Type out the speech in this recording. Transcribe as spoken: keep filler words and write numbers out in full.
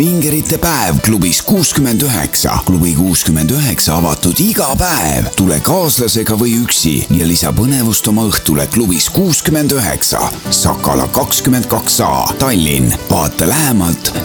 Vingerite päev klubis kuuskümmend üheksa. Klubi kuuskümmend üheksa avatud iga päev. Tule kaaslasega või üksi ja lisa põnevust oma õhtule klubis kuuskümmend üheksa. Sakala kakskümmend kaks A, Tallinn. Vaata lähemalt